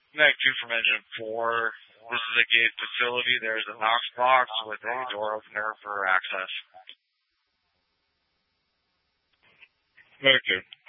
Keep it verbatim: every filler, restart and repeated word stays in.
Mag two from engine four. This is a gate facility. There's a Knox box with a door opener for access. Okay.